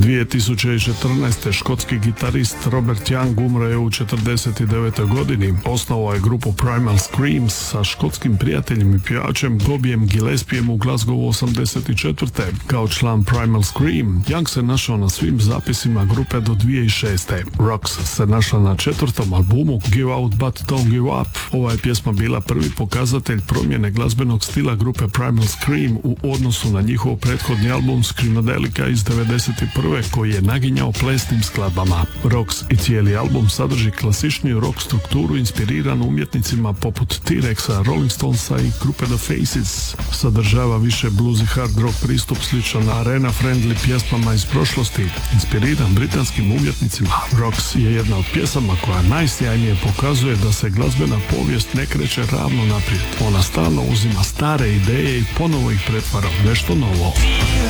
2014. škotski gitarist Robert Young umro je u 49. godini. Osnovao je grupu Primal Screams sa škotskim prijateljem i pjevačem Bobbyjem Gillespijem u Glasgowu 84. Kao član Primal Scream, Young se našao na svim zapisima grupe do 2006. Rocks se našla na 4. albumu Give Out But Don't Give Up. Ova je pjesma bila prvi pokazatelj promjene glazbenog stila grupe Primal Scream u odnosu na njihov prethodni album Screamadelica iz 91. koji je naginjao plesnim skladbama. Rocks i cijeli album sadrži klasičniju rock strukturu inspiriranu umjetnicima poput T-Rexa, Rolling Stonesa i grupe The Faces. Sadržava više blues i hard rock pristup sličan arena-friendly pjesmama iz prošlosti, inspiriran britanskim umjetnicima. Rocks je jedna od pjesama koja najsjajnije pokazuje da se glazbena povijest ne kreće ravno naprijed. Ona stalno uzima stare ideje i ponovo ih pretvara u nešto novo.